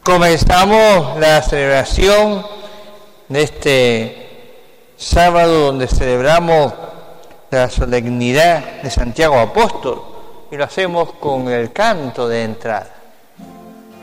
Comenzamos la celebración de este sábado donde celebramos la solemnidad de Santiago Apóstol y lo hacemos con el canto de entrada.